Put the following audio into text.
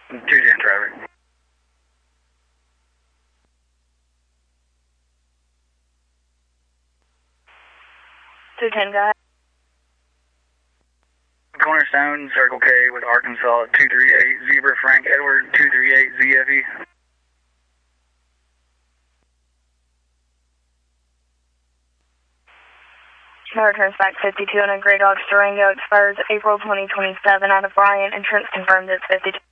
210 traffic. 210, go ahead. Cornerstone, Circle K with Arkansas 238, Zebra Frank Edward 238 ZFE. Number turns back 52 on a Grey Dodge Durango, expires April 2027 out of Bryant. Insurance confirmed it's 52.